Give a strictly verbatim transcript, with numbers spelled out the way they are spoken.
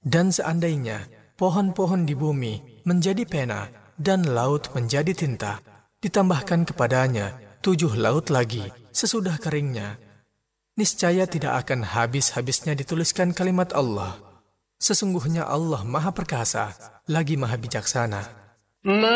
Dan seandainya pohon-pohon di bumi menjadi pena dan laut menjadi tinta, ditambahkan kepadanya tujuh laut lagi sesudah keringnya, niscaya tidak akan habis-habisnya dituliskan kalimat Allah. Sesungguhnya Allah Maha Perkasa, lagi Maha Bijaksana.